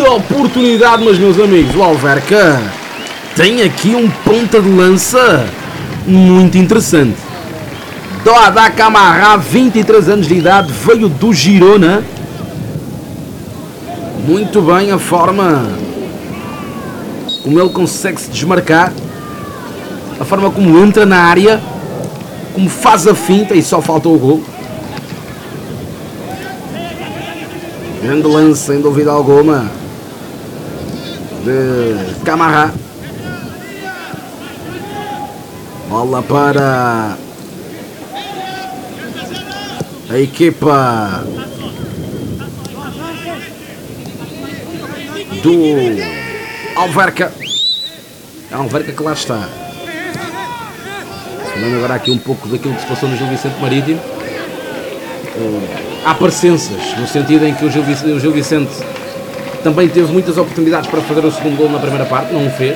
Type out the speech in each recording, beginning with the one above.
oportunidade, mas meus amigos, o Alverca tem aqui um ponta de lança muito interessante. Doada Camará, 23 anos de idade, veio do Girona. Muito bem a forma como ele consegue se desmarcar, a forma como entra na área, como faz a finta e só faltou o gol. Grande lance, sem dúvida alguma, de Camará. Bola para a equipa do Alverca. É um Alverca que lá está. Falando agora aqui um pouco daquilo que se passou no Gil Vicente Marítimo. Há parecenças, no sentido em que o Gil Vicente também teve muitas oportunidades para fazer o segundo gol na primeira parte, não o fez.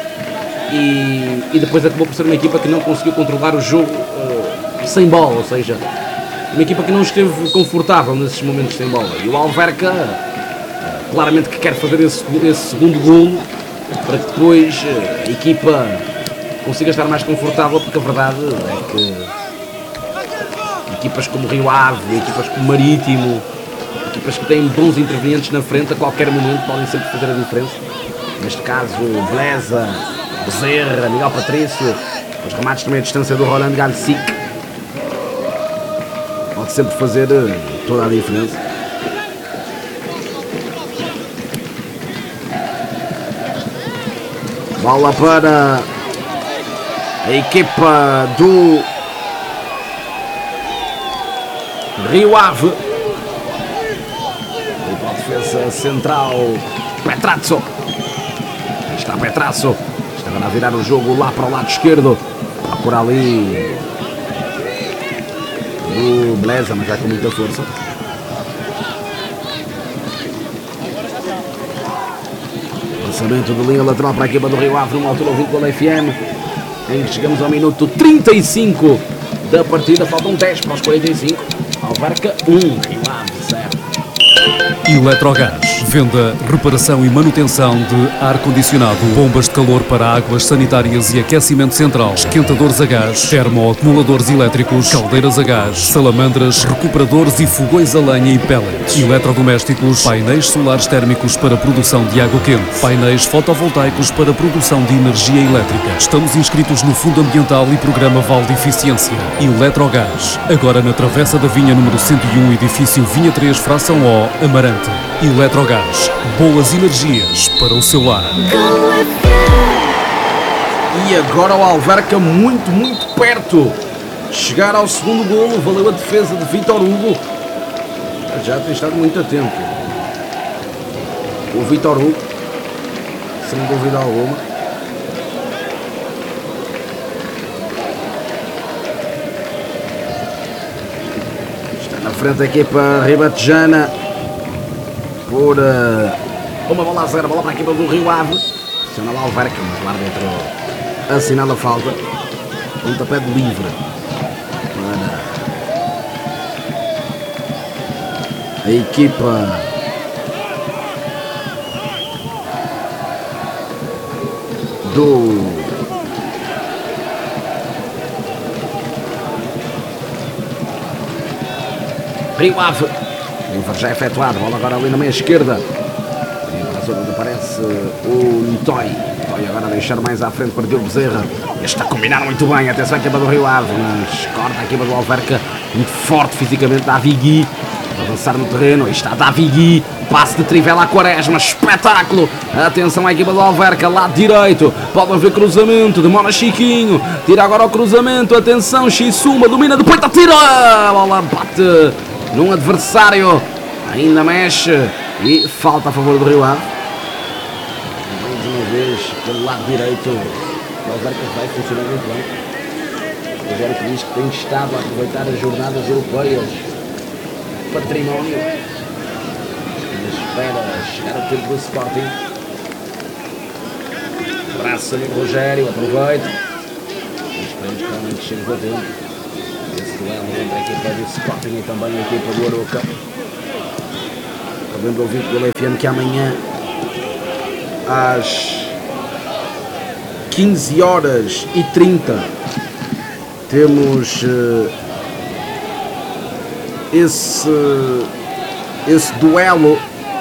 E depois acabou por ser uma equipa que não conseguiu controlar o jogo sem bola, ou seja, uma equipa que não esteve confortável nesses momentos sem bola. E o Alverca claramente que quer fazer esse segundo golo para que depois a equipa consiga estar mais confortável, porque a verdade é que equipas como Rio Ave, equipas como Marítimo, equipas que têm bons intervenientes na frente, a qualquer momento podem sempre fazer a diferença. Neste caso, Beleza, Bezerra, Miguel Patrício, os remates também à distância do Roland Galcic, pode sempre fazer toda a diferença. Bola para a equipa do Rio Ave. E para a defesa central, Petrazzo. Está Petrazzo. Está agora a virar o jogo lá para o lado esquerdo. Por ali o Beleza, mas já com muita força. Lançamento de linha lateral para a equipa do Rio Ave, numa altura ouvinte pela FM, em que chegamos ao minuto 35 da partida. Faltam 10 para os 45. Alverca 1, Rio Ave 0. Eletrogás. Venda, reparação e manutenção de ar-condicionado, bombas de calor para águas sanitárias e aquecimento central, esquentadores a gás, termoacumuladores elétricos, caldeiras a gás, salamandras, recuperadores e fogões a lenha e pellets, eletrodomésticos, painéis solares térmicos para produção de água quente, painéis fotovoltaicos para produção de energia elétrica. Estamos inscritos no Fundo Ambiental e Programa Val de Eficiência. Eletrogás. Agora na Travessa da Vinha número 101, edifício Vinha 3, fração O, Amarante. Eletrogás. Boas energias para o seu lar. E agora o Alverca muito perto de chegar ao segundo golo. Valeu a defesa de Vítor Hugo. Já tem estado muito atento o Vítor Hugo, sem dúvida alguma. Está na frente a equipa ribatejana por uma bola a 0, bola para a equipa do Rio Ave. Aciona lá o Alverca, mas lá dentro assinala a falta. Pontapé de livre para a equipa do Rio Ave. Livre já efetuado, bola agora ali na meia esquerda. E para a zona onde aparece o Ntoy. Ntoy agora a deixar mais à frente para Diogo Bezerra. Este está a combinar muito bem, atenção à equipa do Rio Ave, mas corta a equipa do Alverca, muito forte fisicamente. Davigui a avançar no terreno, aí está Davigui, passe de Trivela a Quaresma, espetáculo. Atenção à equipa do Alverca, lado direito, pode haver cruzamento, demora Chiquinho, tira agora o cruzamento, atenção, Xisuma, domina, depois tira, a bola bate num adversário, ainda mexe e falta a favor do Rio Ave. Mais uma vez pelo lado direito, o Alverca vai funcionar muito bem. O Rogério que diz que tem estado a aproveitar as jornadas europeias, património, mas espera chegar ao tempo do Sporting. Abraço amigo Rogério, aproveita, esperemos que realmente chegue a tempo. Esse duelo entre a equipa do Sporting e também a equipa do Arouca. Eu lembro ouvinte do FM que amanhã às 15h30 temos esse duelo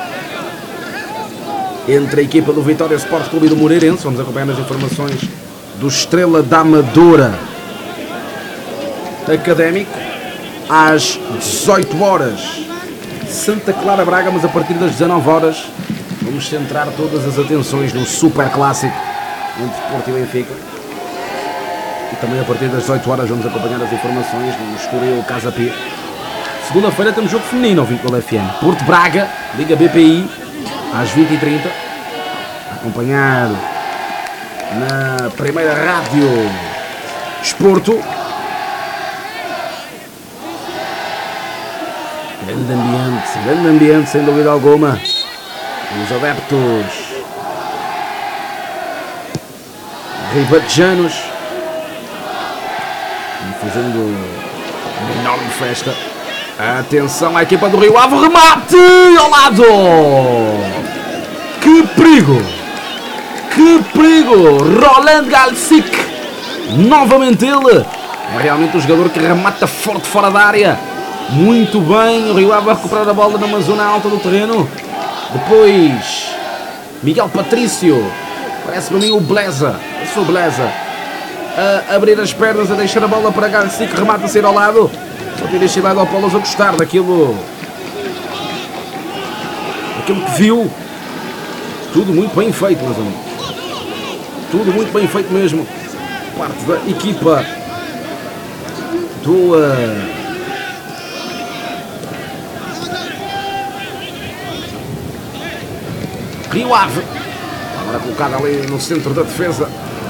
entre a equipa do Vitória Sport Clube e do Moreirense. Vamos acompanhar as informações do Estrela da Amadora Académico. Às 18h, Santa Clara Braga, mas a partir das 19h vamos centrar todas as atenções no super clássico entre Porto e Benfica. E também a partir das 18h vamos acompanhar as informações no Estoril Casa Pia. Segunda-feira temos jogo feminino ao Vínculo FM. Porto Braga, Liga BPI, às 20h30. Acompanhar na primeira rádio Esporto. Grande ambiente, sem dúvida alguma. Os adeptos ribatejanos fazendo uma enorme festa. Atenção à equipa do Rio Ave, remate ao lado. Que perigo! Roland Galsic, novamente ele. É realmente um jogador que remata forte fora da área. Muito bem, o Rio Ave vai recuperar a bola numa zona alta do terreno. Depois Miguel Patrício, parece-me a mim o Bleza. Esse foi o Bleza a abrir as pernas, a deixar a bola para Galsic, que remata a sair ao lado. Só ter chegado ao Paulo a gostar daquilo que viu. Tudo muito bem feito, meus amigos. Tudo muito bem feito mesmo. Parte da equipa do Rio Ave. Agora colocado ali no centro da defesa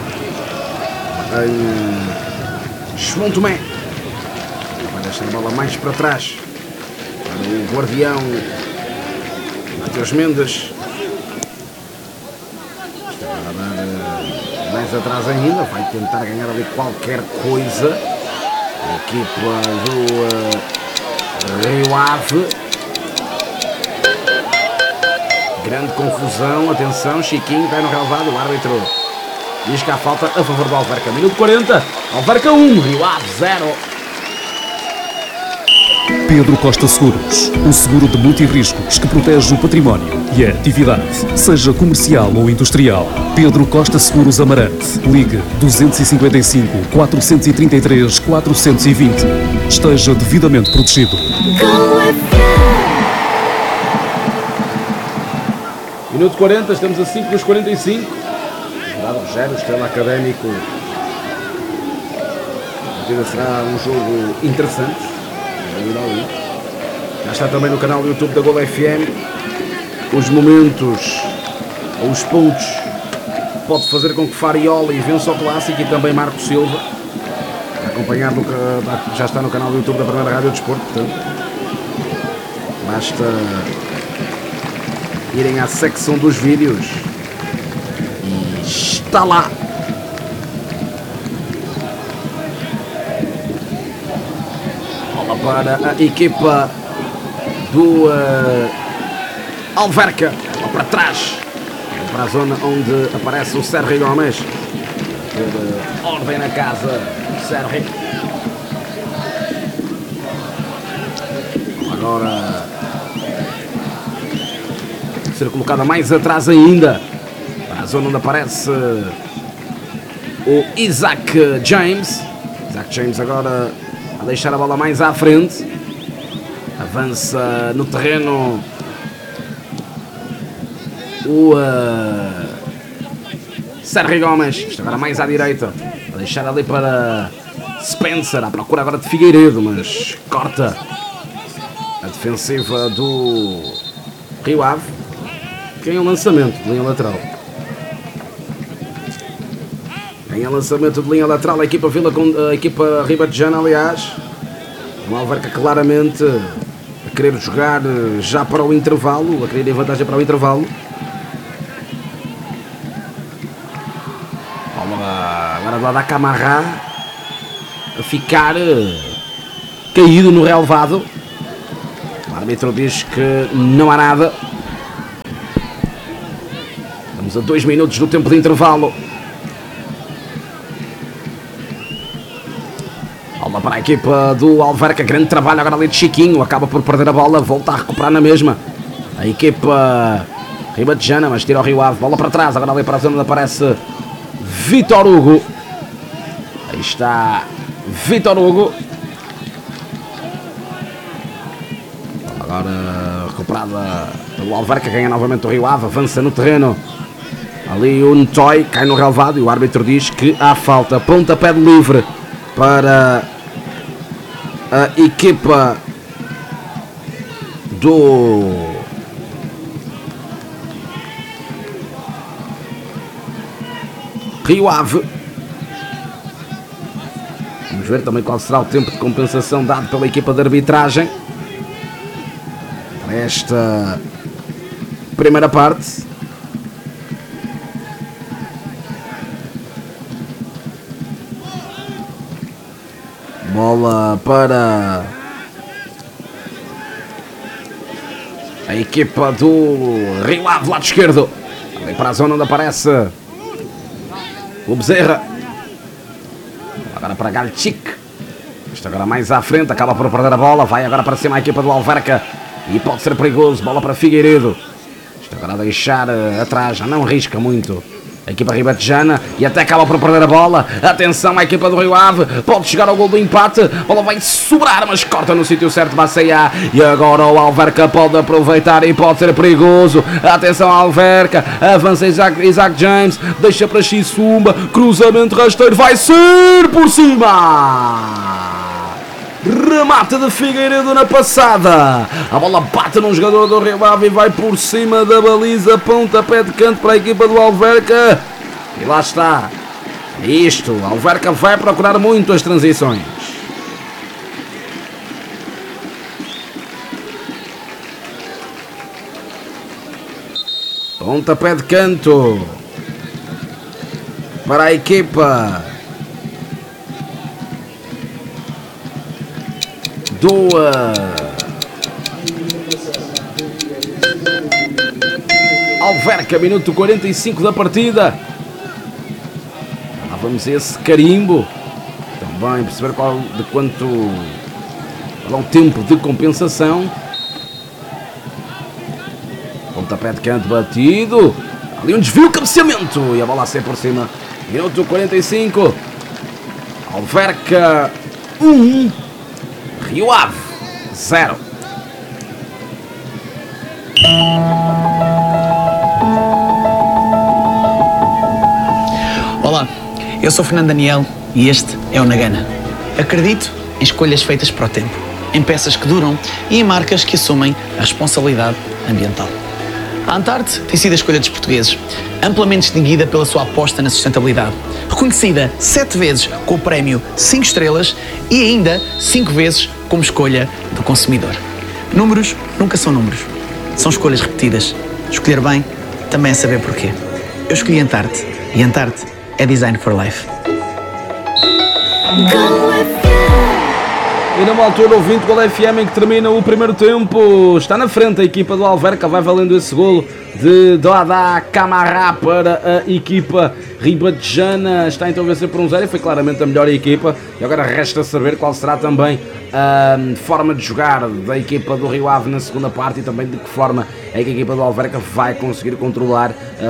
em João Tomé. Vai deixar a bola mais para trás para o guardião Matheus Mendes. Está a dar mais atrás ainda. Vai tentar ganhar ali qualquer coisa. A equipa do Rio Ave. Grande confusão, atenção, Chiquinho vai no relevado, o árbitro diz que há falta a favor do Alverca. Minuto 40, Alverca 1, Rio Ave 0. Pedro Costa Seguros, um seguro de multirriscos que protege o património e a atividade, seja comercial ou industrial. Pedro Costa Seguros Amarante, ligue 255 433 420. Esteja devidamente protegido. Minuto 40, estamos a 5 dos 45. Jurado Rogério, Estrela Académico. A partida será um jogo interessante. Já está também no canal do YouTube da Gol FM. Os momentos, ou os pontos, pode fazer com que Farioli vença o Clássico e também Marco Silva. Acompanhado, já está no canal do YouTube da Primeira Rádio Desporto, portanto. Basta irem à secção dos vídeos e está lá. Bola para a equipa do Alverca, lá para trás, para a zona onde aparece o Sérgio Gomes. Ter ordem na casa, Sérgio. Agora ser colocada mais atrás ainda, para a zona onde aparece o Isaac James. Isaac James agora a deixar a bola mais à frente. Avança no terreno o Sérgio Gomes. Está agora mais à direita, a deixar ali para Spencer, à procura agora de Figueiredo, mas corta a defensiva do Rio Ave. Ganha o lançamento de linha lateral. Ganha lançamento de linha lateral a equipa ribatejana, aliás. Uma Alverca claramente a querer jogar já para o intervalo, a querer ir vantagem para o intervalo. Agora do lado da Camará a ficar caído no relevado. O árbitro diz que não há nada. Estamos a 2 minutos do tempo de intervalo. Bola para a equipa do Alverca, grande trabalho agora ali de Chiquinho, acaba por perder a bola, volta a recuperar na mesma. A equipa ribatejana, mas tira o Rio Ave, bola para trás, agora ali para a zona aparece Vítor Hugo. Aí está Vítor Hugo. Agora recuperada pelo Alverca, ganha novamente o Rio Ave, avança no terreno. Ali o Ntoy cai no relvado e o árbitro diz que há falta. Pontapé de livre para a equipa do Rio Ave. Vamos ver também qual será o tempo de compensação dado pela equipa de arbitragem para esta primeira parte. Bola para a equipa do Rio Ave, lado esquerdo. Ali para a zona onde aparece o Bezerra. Agora para Galchik. Isto agora mais à frente, acaba por perder a bola. Vai agora para cima a equipa do Alverca. E pode ser perigoso, bola para Figueiredo. Isto agora a deixar atrás, já não arrisca muito a equipa ribatejana e até acaba por perder a bola. Atenção à equipa do Rio Ave, pode chegar ao gol do empate. A bola vai sobrar, mas corta no sítio certo Baceia. E agora o Alverca pode aproveitar e pode ser perigoso. Atenção ao Alverca, avança Isaac James, deixa para Xisumba, cruzamento rasteiro, vai ser por cima. Remate de Figueiredo na passada. A bola bate num jogador do Rio Ave e vai por cima da baliza. Pontapé de canto para a equipa do Alverca. E lá está. Isto, o Alverca vai procurar muito as transições. Pontapé de canto para a equipa do Alverca, minuto 45 da partida. Lá vamos a esse carimbo. Também perceber qual é o tempo de compensação. Pontapé de canto batido. Ali um desvio, cabeceamento. E a bola a ser por cima. Minuto 45. Alverca 1. Rio Ave 0. Olá, eu sou Fernando Daniel e este é o Nagana. Acredito em escolhas feitas para o tempo, em peças que duram e em marcas que assumem a responsabilidade ambiental. A Antarte tem sido a escolha dos portugueses, amplamente distinguida pela sua aposta na sustentabilidade, reconhecida 7 vezes com o prémio 5 estrelas e ainda 5 vezes como escolha do consumidor. Números nunca são números, são escolhas repetidas. Escolher bem também é saber porquê. Eu escolhi Antarte e Antarte é Design for Life. E numa altura, ouvinte, Gol FM em que termina o primeiro tempo. Está na frente a equipa do Alverca, vai valendo esse golo de Doada Camará para a equipa ribatejana. Está então a vencer por 1-0 e foi claramente a melhor equipa. E agora resta saber qual será também a forma de jogar da equipa do Rio Ave na segunda parte e também de que forma é que a equipa do Alverca vai conseguir controlar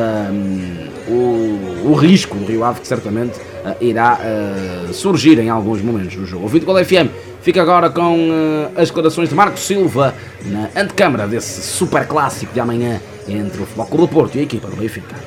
o risco do Rio Ave, que certamente irá surgir em alguns momentos do jogo. Ouvinte Gol FM fica agora com as declarações de Marco Silva na antecâmara desse super clássico de amanhã entre o Futebol Clube do Porto e a equipa do Benfica.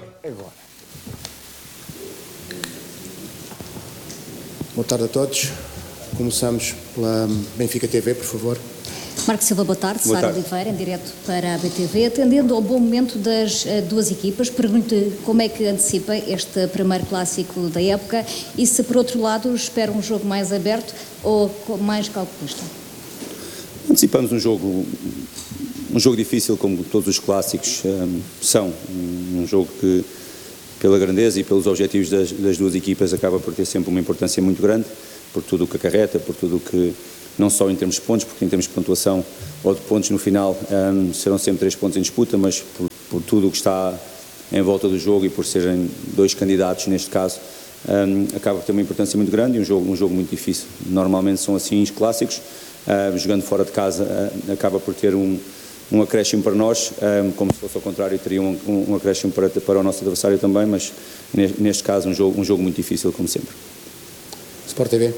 Boa tarde a todos. Começamos pela Benfica TV, por favor. Marco Silva, boa tarde. Sara Oliveira, em direto para a BTV. Atendendo ao bom momento das duas equipas, pergunto como é que antecipa este primeiro clássico da época e se, por outro lado, espera um jogo mais aberto ou mais calculista? Antecipamos um jogo difícil, como todos os clássicos são. Um jogo que, pela grandeza e pelos objetivos das duas equipas, acaba por ter sempre uma importância muito grande, por tudo o que acarreta, por tudo o que, não só em termos de pontos, porque em termos de pontuação ou de pontos no final serão sempre 3 pontos em disputa, mas por tudo o que está em volta do jogo e por serem dois candidatos neste caso, acaba por ter uma importância muito grande e um jogo muito difícil. Normalmente são assim os clássicos, jogando fora de casa acaba por ter um acréscimo para nós, como se fosse ao contrário teria um acréscimo para o nosso adversário também, mas neste caso um jogo muito difícil como sempre. Sport TV.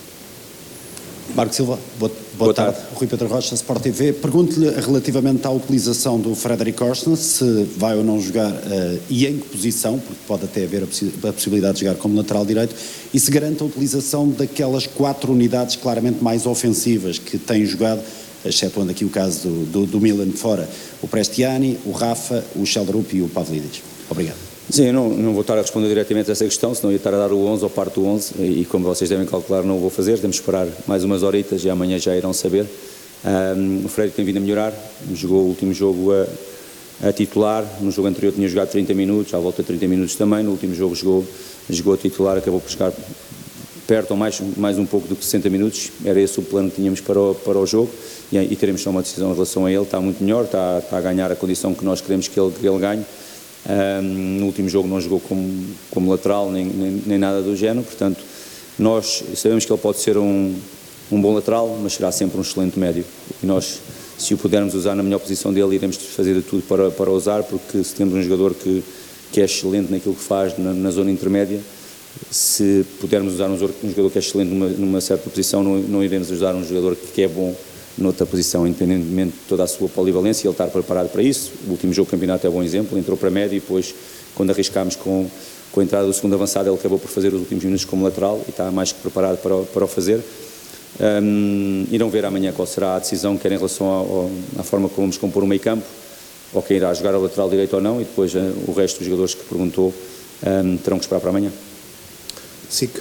Marco Silva, boa tarde. Rui Pedro Rocha, Sport TV. Pergunto-lhe relativamente à utilização do Frederic Orsnes, se vai ou não jogar e em que posição, porque pode até haver a possibilidade de jogar como lateral direito, e se garante a utilização daquelas 4 unidades claramente mais ofensivas que têm jogado, excetuando aqui o caso do Milan fora, o Prestiani, o Rafa, o Sheldrup e o Pavlidis. Obrigado. Sim, eu não vou estar a responder diretamente a essa questão, senão ia estar a dar o 11 ou parte do 11 e como vocês devem calcular não o vou fazer, temos de esperar mais umas horitas e amanhã já irão saber. O Frederic tem vindo a melhorar, jogou o último jogo a titular, no jogo anterior tinha jogado 30 minutos, à volta de 30 minutos também, no último jogo jogou a titular, acabou por chegar perto ou mais um pouco do que 60 minutos, era esse o plano que tínhamos para o jogo e teremos só uma decisão em relação a ele, está muito melhor, está a ganhar a condição que nós queremos que ele ganhe. No último jogo não jogou como lateral nem nada do género, portanto nós sabemos que ele pode ser um bom lateral, mas será sempre um excelente médio e nós, se o pudermos usar na melhor posição dele, iremos fazer de tudo para usar, porque se temos um jogador que é excelente naquilo que faz na zona intermédia, se pudermos usar um jogador que é excelente numa certa posição, não iremos usar um jogador que é bom noutra posição, independentemente de toda a sua polivalência, ele estar preparado para isso. O último jogo do campeonato é um bom exemplo, entrou para médio e depois, quando arriscámos com a entrada do segundo avançado, ele acabou por fazer os últimos minutos como lateral e está mais que preparado para o fazer. Irão ver amanhã qual será a decisão, quer em relação à forma como vamos compor o meio campo, ou quem irá jogar ao lateral direito ou não, e depois o resto dos jogadores que perguntou terão que esperar para amanhã. SIC.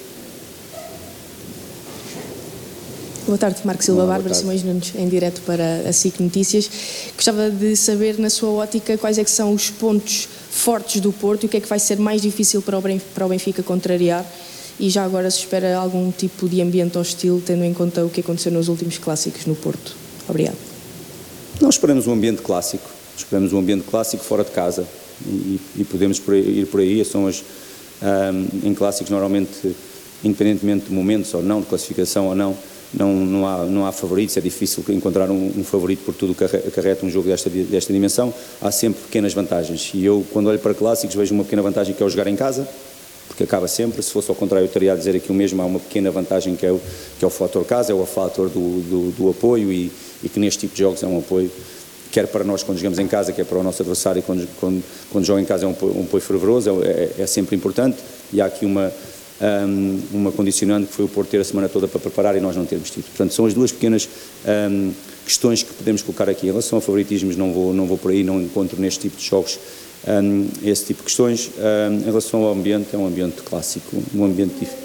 Boa tarde, Marco Silva. Bárbara Simões Nunes, em direto para a SIC Notícias. Gostava de saber, na sua ótica, quais é que são os pontos fortes do Porto e o que é que vai ser mais difícil para o Benfica contrariar, e já agora se espera algum tipo de ambiente hostil, tendo em conta o que aconteceu nos últimos clássicos no Porto. Obrigado. Nós esperamos um ambiente clássico fora de casa e podemos ir por aí. São em clássicos normalmente, independentemente de momentos ou não, de classificação ou não, não há favoritos, é difícil encontrar um favorito por tudo o que acarreta um jogo desta dimensão, há sempre pequenas vantagens e eu, quando olho para clássicos, vejo uma pequena vantagem que é o jogar em casa, porque acaba sempre, se fosse ao contrário eu estaria a dizer aqui o mesmo, há uma pequena vantagem que é o fator casa, é o fator do apoio e que neste tipo de jogos é um apoio, quer para nós quando jogamos em casa, quer para o nosso adversário quando joga em casa é um apoio fervoroso, é sempre importante e há aqui uma condicionante que foi o Porto ter a semana toda para preparar e nós não termos tido. Portanto, são as duas pequenas questões que podemos colocar aqui. Em relação a favoritismos, não vou por aí, não encontro neste tipo de jogos esse tipo de questões. Em relação ao ambiente, é um ambiente clássico, um ambiente difícil.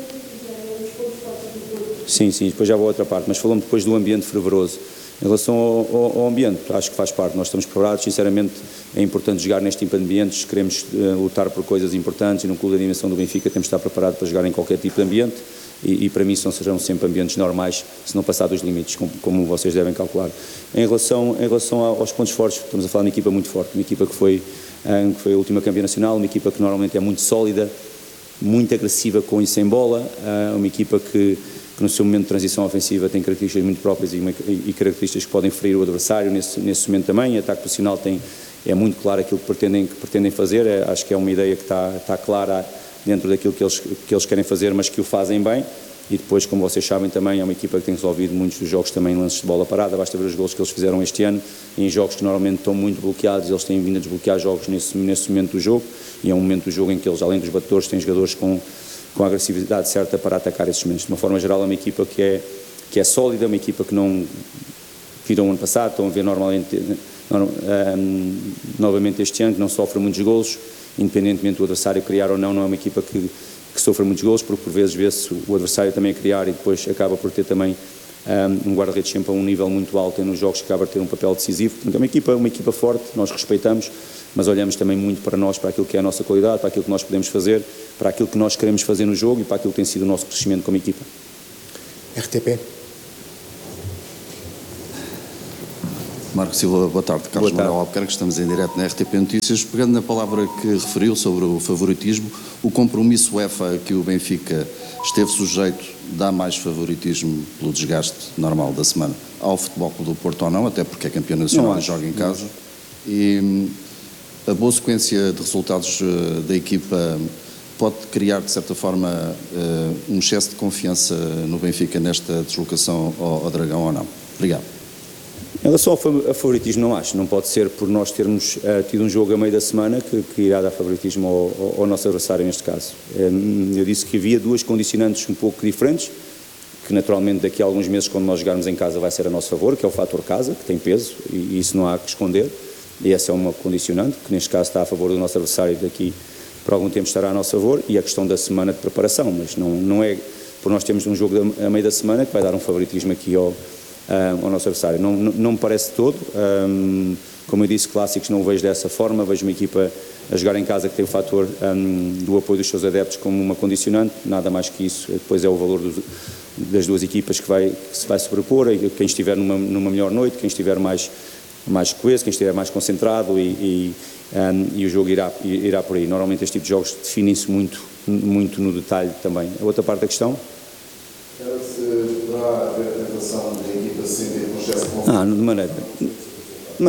Sim, depois já vou a outra parte, mas falamos depois do ambiente fervoroso. Em relação ao ambiente, acho que faz parte, nós estamos preparados, sinceramente é importante jogar neste tipo de ambientes, queremos lutar por coisas importantes e no clube da dimensão do Benfica temos de estar preparado para jogar em qualquer tipo de ambiente e para mim serão sempre ambientes normais, se não passar dos limites, como vocês devem calcular. Em relação aos pontos fortes, estamos a falar de uma equipa muito forte, uma equipa que foi a última campeã nacional, uma equipa que normalmente é muito sólida, muito agressiva com e sem bola, uma equipa que no seu momento de transição ofensiva tem características muito próprias e características que podem ferir o adversário nesse momento também. Ataque posicional é muito claro aquilo que pretendem fazer, acho que é uma ideia que está clara dentro daquilo que eles querem fazer, mas que o fazem bem. E depois, como vocês sabem também, é uma equipa que tem resolvido muitos dos jogos também em lances de bola parada, basta ver os golos que eles fizeram este ano, em jogos que normalmente estão muito bloqueados, eles têm vindo a desbloquear jogos nesse momento do jogo, e é um momento do jogo em que eles, além dos batedores, têm jogadores com a agressividade certa para atacar esses momentos. De uma forma geral, é uma equipa que é sólida, uma equipa que não viram o ano passado, estão a ver novamente este ano, que não sofre muitos golos, independentemente do adversário criar ou não é uma equipa que sofre muitos golos, porque por vezes vê-se o adversário também a criar e depois acaba por ter também um guarda-redes sempre a um nível muito alto e nos jogos que acaba por ter um papel decisivo. Portanto, é uma equipa forte, nós respeitamos, mas olhamos também muito para nós, para aquilo que é a nossa qualidade, para aquilo que nós podemos fazer, para aquilo que nós queremos fazer no jogo e para aquilo que tem sido o nosso crescimento como equipa. RTP. Marco Silva, boa tarde. Carlos Manuel Albuquerque, estamos em direto na RTP Notícias. Pegando na palavra que referiu sobre o favoritismo, o compromisso UEFA que o Benfica esteve sujeito dá mais favoritismo pelo desgaste normal da semana ao Futebol Clube do Porto ou não, até porque é campeão nacional e joga em casa. E a boa sequência de resultados da equipa pode criar, de certa forma, um excesso de confiança no Benfica nesta deslocação ao Dragão ou não? Obrigado. Em relação ao favoritismo, não acho. Não pode ser por nós termos tido um jogo a meio da semana que irá dar favoritismo ao nosso adversário neste caso. Eu disse que havia duas condicionantes um pouco diferentes, que naturalmente daqui a alguns meses, quando nós jogarmos em casa, vai ser a nosso favor, que é o fator casa, que tem peso, e isso não há que esconder. E essa é uma condicionante, que neste caso está a favor do nosso adversário, daqui por algum tempo estará a nosso favor, e a questão da semana de preparação, mas não é por nós termos um jogo a meio da semana que vai dar um favoritismo aqui ao nosso adversário. Não me parece todo. Como eu disse, clássicos não o vejo dessa forma. Vejo uma equipa a jogar em casa que tem o fator do apoio dos seus adeptos como uma condicionante, nada mais que isso. Depois é o valor das duas equipas que se vai sobrepor, quem estiver numa melhor noite, quem estiver mais coeso, quem estiver mais concentrado e o jogo irá por aí. Normalmente este tipo de jogos definem-se muito no detalhe também. A outra parte da questão? Se poderá haver a tentação da equipa se sentir com excesso de confiança? De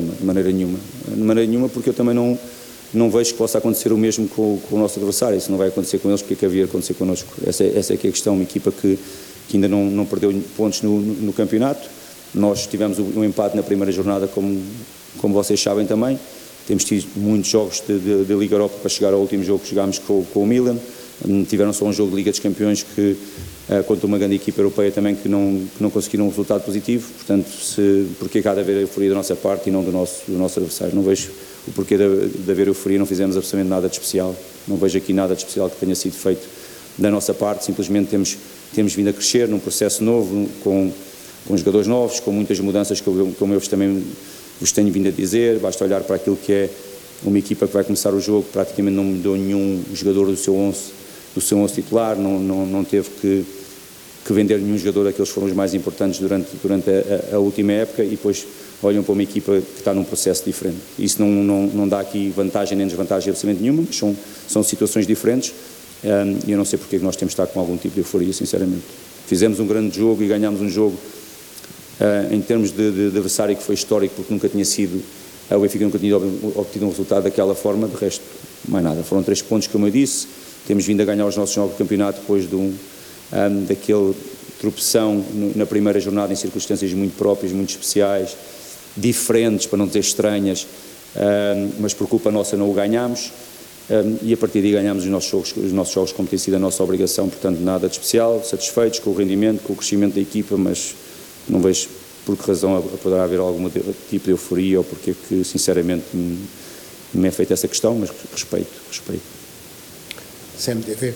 maneira nenhuma, porque eu também não vejo que possa acontecer o mesmo com o nosso adversário. Isso não vai acontecer com eles, porque é que havia de acontecer connosco. Essa é que é a questão. Uma equipa que ainda não perdeu pontos no campeonato. Nós tivemos um empate na primeira jornada, como vocês sabem também. Temos tido muitos jogos de Liga Europa para chegar ao último jogo que jogámos com o Milan. Tiveram só um jogo de Liga dos Campeões contra uma grande equipa europeia também que não conseguiram um resultado positivo. Portanto, porque há de haver euforia da nossa parte e não do nosso adversário? Não vejo o porquê de haver euforia, não fizemos absolutamente nada de especial. Não vejo aqui nada de especial que tenha sido feito da nossa parte. Simplesmente temos vindo a crescer num processo novo, com jogadores novos, com muitas mudanças, como eu também vos tenho vindo a dizer. Basta olhar para aquilo que é uma equipa que vai começar o jogo, praticamente não mudou nenhum jogador do seu 11 titular, não teve que vender nenhum jogador daqueles que foram os mais importantes durante a última época, e depois olham para uma equipa que está num processo diferente. Isso não dá aqui vantagem nem desvantagem absolutamente nenhuma, mas são situações diferentes, e eu não sei porque nós temos de estar com algum tipo de euforia, sinceramente. Fizemos um grande jogo e ganhámos um jogo em termos de adversário que foi histórico, porque o Benfica nunca tinha obtido um resultado daquela forma. De resto, mais nada. Foram 3 pontos, como eu disse. Temos vindo a ganhar os nossos jogos de campeonato depois daquele tropeção na primeira jornada, em circunstâncias muito próprias, muito especiais, diferentes, para não dizer estranhas, mas por culpa nossa não o ganhámos, e a partir daí ganhámos os nossos jogos como tem sido a nossa obrigação. Portanto, nada de especial, satisfeitos com o rendimento, com o crescimento da equipa, mas não vejo por que razão poderá haver algum tipo de euforia ou porque que, sinceramente, me é feita essa questão, mas respeito. CMTV.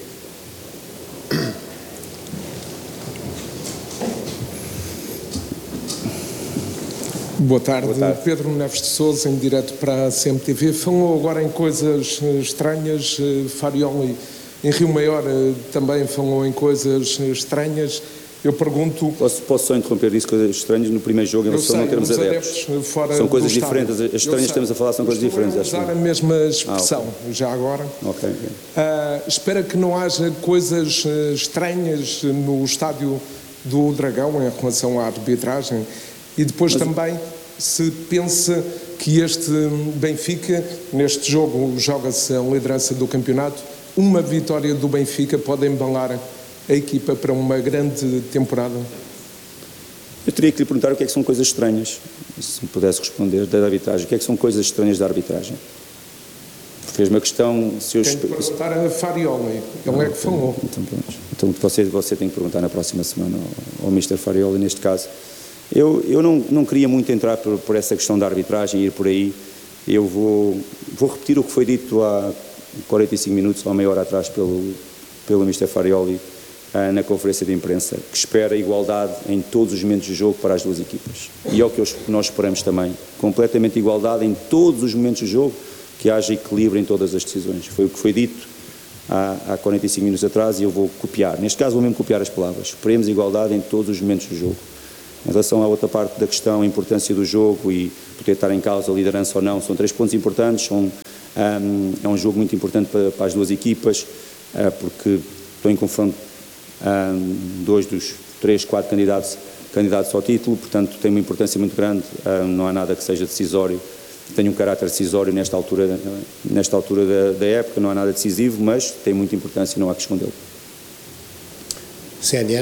Boa tarde. Pedro Neves de Sousa, em direto para a CMTV. Falou agora em coisas estranhas. Farioli, em Rio Maior, também falou em coisas estranhas. Eu pergunto... Posso só interromper disso, coisas estranhas? No primeiro jogo, em relação a não termos adeptos. São coisas diferentes. As estranhas que estamos a falar são coisas diferentes. Estou a usar a mesma expressão, já agora. Ok. Espera que não haja coisas estranhas no estádio do Dragão em relação à arbitragem. E depois também se pensa que este Benfica, neste jogo, joga-se a liderança do campeonato. Uma vitória do Benfica pode embalar a equipa para uma grande temporada? Eu teria que lhe perguntar o que é que são coisas estranhas, se me pudesse responder, da arbitragem. O que é que são coisas estranhas da arbitragem? Fez-me a questão... Tenho que perguntar a Farioli, ele é que falou. Então você tem que perguntar na próxima semana ao Mr. Farioli, neste caso. Eu não queria muito entrar por essa questão da arbitragem e ir por aí. Eu vou repetir o que foi dito há 45 minutos, ou meia hora atrás, pelo Mr. Farioli, na conferência de imprensa, que espera igualdade em todos os momentos do jogo para as duas equipas. E é o que nós esperamos também. Completamente igualdade em todos os momentos do jogo, que haja equilíbrio em todas as decisões. Foi o que foi dito há 45 minutos atrás, e eu vou copiar. Neste caso vou mesmo copiar as palavras. Esperemos igualdade em todos os momentos do jogo. Em relação à outra parte da questão, a importância do jogo e poder estar em causa a liderança ou não, são 3 pontos importantes, é um jogo muito importante para as duas equipas, porque estão em confronto 2 dos 3, 4 candidatos ao título, portanto tem uma importância muito grande, não há nada que seja decisório, tem um caráter decisório nesta altura da época, não há nada decisivo, mas tem muita importância e não há que escondê-lo. CNN.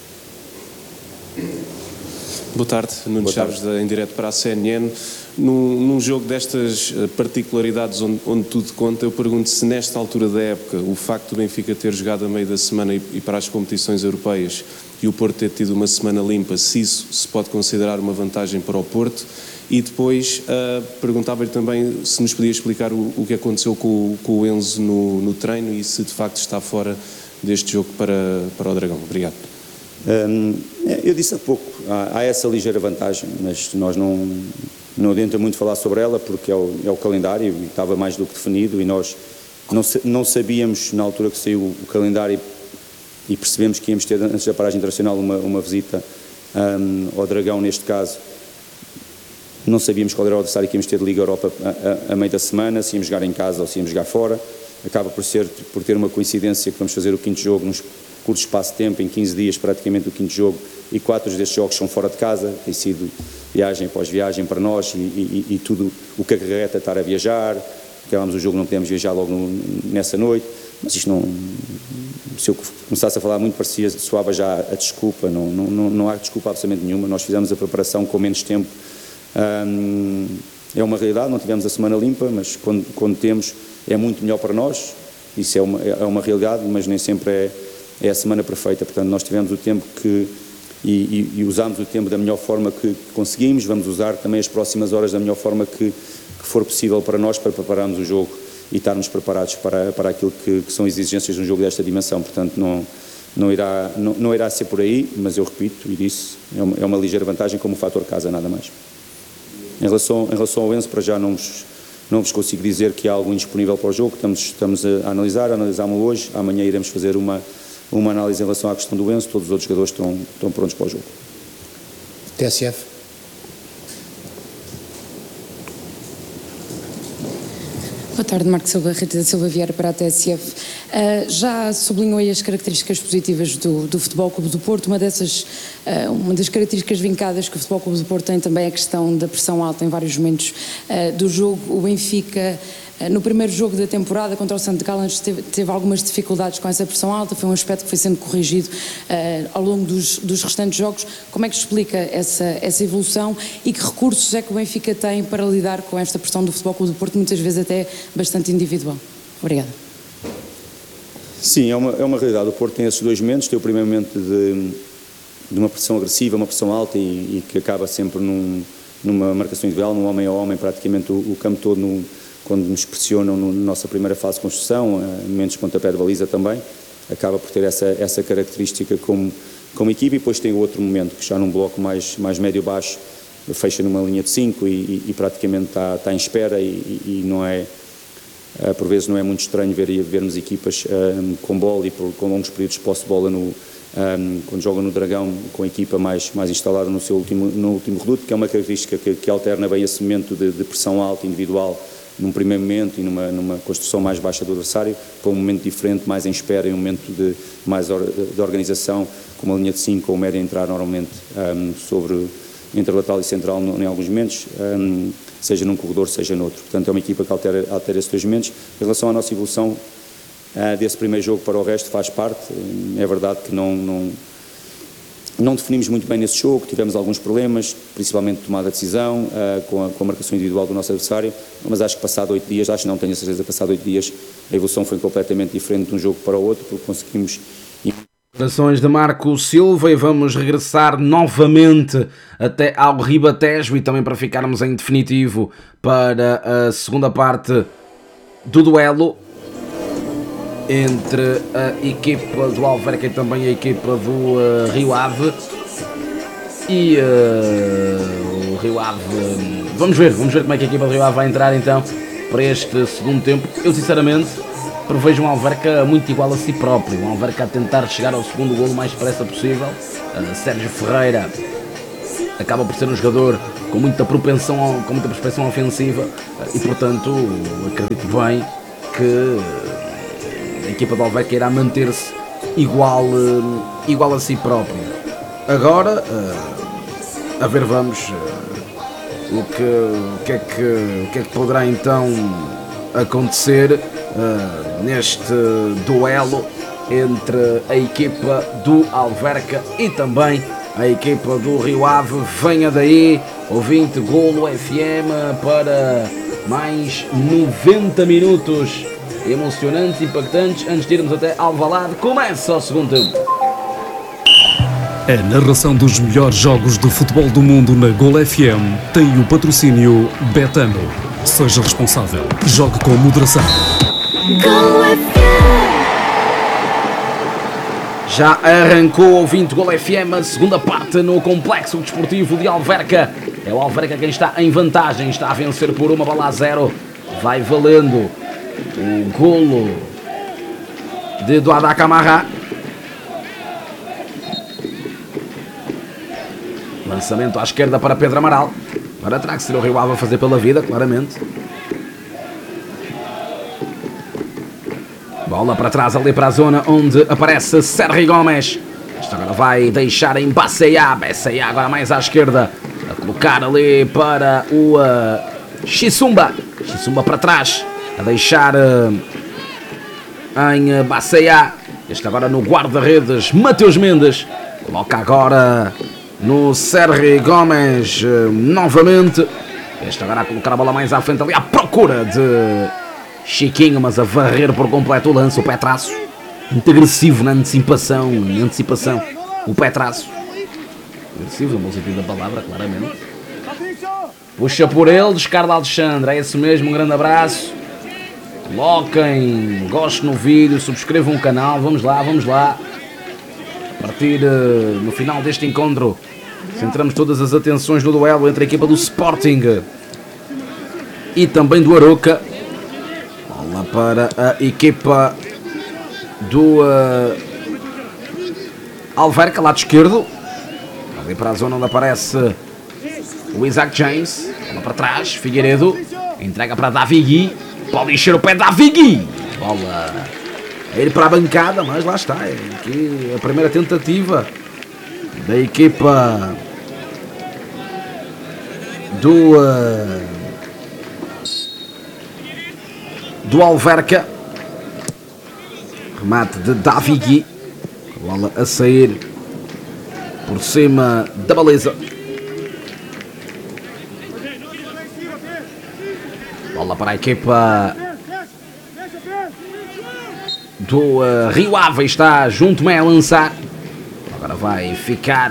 Boa tarde, Nuno Chaves, em direto para a CNN. Num jogo destas particularidades onde tudo conta, eu pergunto se nesta altura da época o facto do Benfica ter jogado a meio da semana e para as competições europeias e o Porto ter tido uma semana limpa, se isso se pode considerar uma vantagem para o Porto. E depois perguntava-lhe também se nos podia explicar o que aconteceu com o Enzo no treino e se de facto está fora deste jogo para o Dragão. Obrigado. Eu disse há pouco, há essa ligeira vantagem, mas nós não adianta muito falar sobre ela porque é o calendário e estava mais do que definido e nós não sabíamos na altura que saiu o calendário e percebemos que íamos ter antes da paragem internacional uma visita ao Dragão neste caso. Não sabíamos qual era o adversário que íamos ter de Liga Europa a meio da semana, se íamos jogar em casa ou se íamos jogar fora. Acaba por ter uma coincidência que vamos fazer o 5º jogo num curto espaço de tempo, em 15 dias praticamente o 5º jogo, e 4 destes jogos são fora de casa, tem sido viagem após viagem para nós e tudo o que acarreta estar a viajar. Acabámos o jogo, não podemos viajar logo nessa noite, mas isto não... Se eu começasse a falar muito parecia, soava já a desculpa, não há desculpa absolutamente nenhuma, nós fizemos a preparação com menos tempo. É uma realidade, não tivemos a semana limpa, mas quando temos é muito melhor para nós, isso é uma realidade, mas nem sempre é a semana perfeita, portanto nós tivemos o tempo e usámos o tempo da melhor forma que conseguimos, vamos usar também as próximas horas da melhor forma que for possível para nós, para prepararmos o jogo e estarmos preparados para aquilo que são exigências de um jogo desta dimensão, portanto não irá ser por aí, mas eu repito e disse, é uma ligeira vantagem como o fator casa, nada mais. Em relação ao Enzo, para já não vos consigo dizer que há algo indisponível para o jogo, estamos a analisámos hoje, amanhã iremos fazer uma análise em relação à questão do Enzo, todos os outros jogadores estão prontos para o jogo. TSF. Boa tarde, Marco Silva, Rita da Silva Vieira para a TSF. Já sublinhou aí as características positivas do Futebol Clube do Porto. Uma das características vincadas que o Futebol Clube do Porto tem também é a questão da pressão alta em vários momentos do jogo. O Benfica, no primeiro jogo da temporada contra o St. Gallen, teve algumas dificuldades com essa pressão alta, foi um aspecto que foi sendo corrigido ao longo dos restantes jogos. Como é que explica essa evolução e que recursos é que o Benfica tem para lidar com esta pressão do Futebol Clube do Porto, muitas vezes até bastante individual? Obrigada. Sim, é uma realidade. O Porto tem esses 2 momentos, tem o primeiro momento de uma pressão agressiva, uma pressão alta e que acaba sempre numa marcação individual, num homem a homem, praticamente o campo todo quando nos pressionam na nossa primeira fase de construção, momentos de pontapé de baliza também, acaba por ter essa característica como equipe, e depois tem o outro momento, que já num bloco mais médio-baixo, fecha numa linha de 5 e praticamente está em espera e não é, por vezes não é muito estranho vermos equipas com bola e com longos períodos de posse de bola quando jogam no Dragão com a equipa mais instalada no último reduto, que é uma característica que alterna bem esse momento de pressão alta individual num primeiro momento e numa construção mais baixa do adversário, para um momento diferente, mais em espera, em um momento mais de organização, com uma linha de 5 ou média a entrar normalmente entre lateral e central em alguns momentos, seja num corredor, seja noutro. Portanto, é uma equipa que altera esses 2 momentos. Em relação à nossa evolução desse primeiro jogo para o resto, faz parte. É verdade que não definimos muito bem nesse jogo, tivemos alguns problemas, principalmente tomada de decisão, com a marcação individual do nosso adversário, mas acho que passado 8 dias, não tenho a certeza, passado 8 dias, a evolução foi completamente diferente de um jogo para o outro, porque conseguimos... Declarações de Marco Silva, e vamos regressar novamente até ao Ribatejo e também para ficarmos em definitivo para a segunda parte do duelo entre a equipa do Alverca e também a equipa do Rio Ave. E o Rio Ave, vamos ver como é que a equipa do Rio Ave vai entrar então para este segundo tempo. Eu sinceramente prevejo um Alverca muito igual a si próprio, um Alverca a tentar chegar ao segundo golo o mais depressa possível. Sérgio Ferreira acaba por ser um jogador com muita propensão ofensiva e, portanto, acredito bem que a equipa do Alverca irá manter-se igual a si própria. Agora, a ver, vamos o que é que poderá então acontecer neste duelo entre a equipa do Alverca e também a equipa do Rio Ave. Venha daí, ouvinte Golo FM, para mais 90 minutos emocionantes, impactantes, antes de irmos até Alvalade. Começa o segundo tempo. A narração dos melhores jogos de futebol do mundo na Golo FM tem o patrocínio Betano. Seja responsável. Jogue com moderação. Golo FM. Já arrancou, ouvinte Golo FM, a segunda parte no Complexo Desportivo de Alverca. É o Alverca quem está em vantagem, está a vencer por 1-0. Vai valendo o golo de Duada Camarra. Lançamento à esquerda para Pedro Amaral. Agora terá que ser o Rio Ave a fazer pela vida, claramente. Bola para trás ali para a zona onde aparece Sérgio Gomes. Isto agora vai deixar em Baceia. Baceia agora mais à esquerda. A colocar ali para o Xisumba. Xisumba para trás. A deixar em Baceia. Este agora no guarda-redes Mateus Mendes. Coloca agora no Sérgio Gomes novamente. Este agora a colocar a bola mais à frente ali à procura de Chiquinho, mas a varrer por completo o lance. O pé traço muito agressivo na antecipação. O pé traço agressivo no bom sentido da palavra, claramente. Puxa por ele, descarga Alexandre. É esse mesmo, um grande abraço. Coloquem gosto no vídeo, subscrevam o canal. Vamos lá. A partir no final deste encontro, centramos todas as atenções no duelo entre a equipa do Sporting e também do Aroca. Bola para a equipa do Alverca, lado esquerdo. Ali para a zona onde aparece o Isaac James. Bola para trás, Figueiredo. Entrega para Davigui. Pode encher o pé de Davigui. Bola a ir para a bancada, mas lá está. É aqui a primeira tentativa da equipa do Alverca. Remate de Davigui. Bola a sair por cima da baliza. Bola para a equipa do Rio Ave. Está junto meio a lançar. Agora vai ficar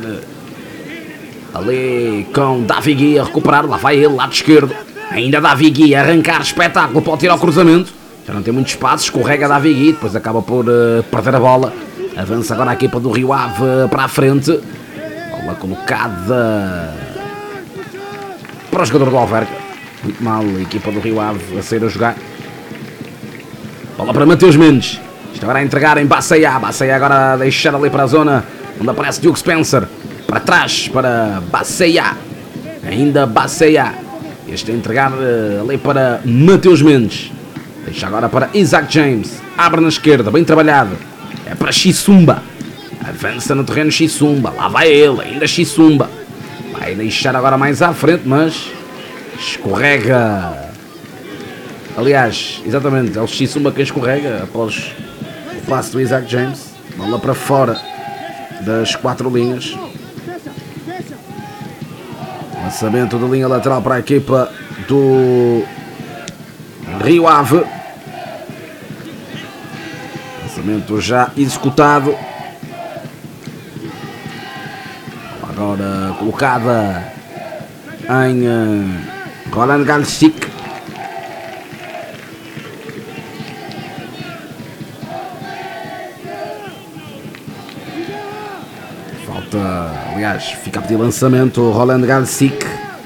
ali com Davigui a recuperar. Lá vai ele, lado esquerdo. Ainda Davigui a arrancar espetáculo. Pode tirar o cruzamento. Já não tem muito espaço. Escorrega Davigui. Depois acaba por perder a bola. Avança agora a equipa do Rio Ave para a frente. Bola colocada para o jogador do Alverca. Muito mal a equipa do Rio Ave a sair a jogar. Bola para Mateus Mendes. Isto agora a entregar em Baceia. Baceia agora a deixar ali para a zona onde aparece Diogo Spencer. Para trás para Baceia. Ainda Baceia. Este a entregar ali para Mateus Mendes. Deixa agora para Isaac James. Abre na esquerda, bem trabalhado. É para Xisumba. Avança no terreno Xisumba. Lá vai ele, ainda Xisumba. Vai deixar agora mais à frente, mas escorrega. Aliás, exatamente, é o Xisumba quem escorrega após o passe do Isaac James. Bola para fora das 4 linhas. Lançamento da linha lateral para a equipa do Rio Ave. Lançamento já executado. Agora colocada em Roland Galsic. Falta, aliás, fica a pedir lançamento o Roland Galsic.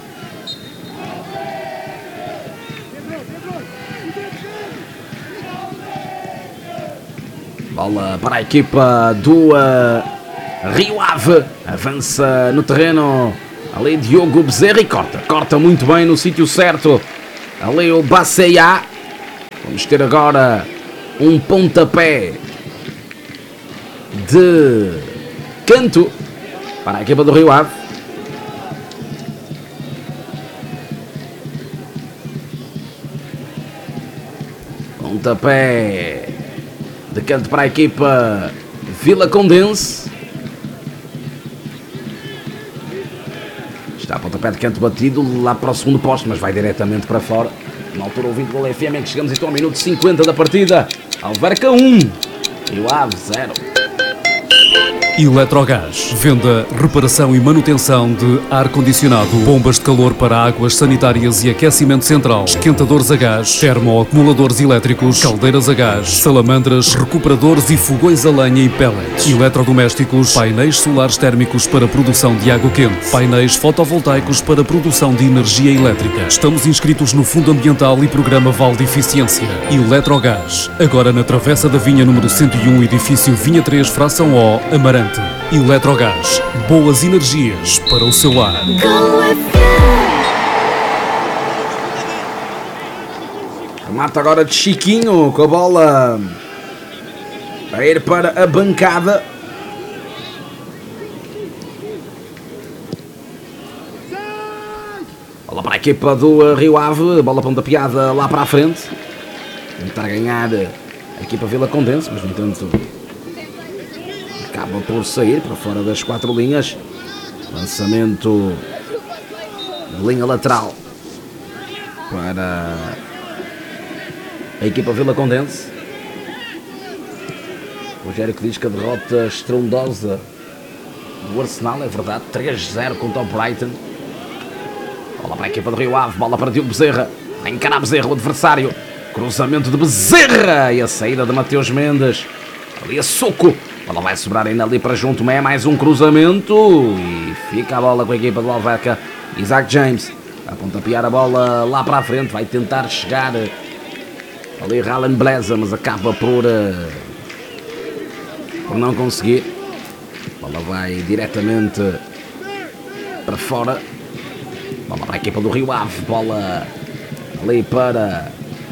Bola para a equipa do Rio Ave. Avança no terreno Ali Diogo Bezerra e corta muito bem no sítio certo. Ali o Baceia. Vamos ter agora um pontapé de canto para a equipa do Rio Ave. Pontapé de canto para a equipa Vilacondense. Está a pontapé de canto batido lá para o segundo posto, mas vai diretamente para fora. Na altura ouvindo o FM em que chegamos então ao minuto 50 da partida. Alverca 1, Rio Ave 0. Eletrogás. Venda, reparação e manutenção de ar-condicionado, bombas de calor para águas sanitárias e aquecimento central, esquentadores a gás, termoacumuladores elétricos, caldeiras a gás, salamandras, recuperadores e fogões a lenha e pellets, eletrodomésticos, painéis solares térmicos para produção de água quente, painéis fotovoltaicos para produção de energia elétrica. Estamos inscritos no Fundo Ambiental e Programa Val de Eficiência. Eletrogás. Agora na Travessa da Vinha número 101, edifício Vinha 3, fração O, Amarante. Eletrogás, boas energias para o seu lar. Remata agora de Chiquinho com a bola a ir para a bancada. Bola para a equipa do Rio Ave, bola pontapeada lá para a frente. Tentar ganhar a equipa Vilacondense, mas no entanto acaba por sair para fora das 4 linhas. Lançamento de linha lateral para a equipa Vilacondense. O Rogério que diz que a derrota estrondosa do Arsenal é verdade, 3-0 contra o Brighton. Bola para a equipa do Rio Ave, bola para Diogo Bezerra, vai encarar Bezerra, o adversário, cruzamento de Bezerra e a saída de Mateus Mendes, ali a soco. A bola vai sobrar ainda ali para junto, é mais um cruzamento e fica a bola com a equipa do Alverca. Isaac James a pontapear a bola lá para a frente, vai tentar chegar ali Ralen Bleza, mas acaba por não conseguir. A bola vai diretamente para fora. Bola para a equipa do Rio Ave, bola ali para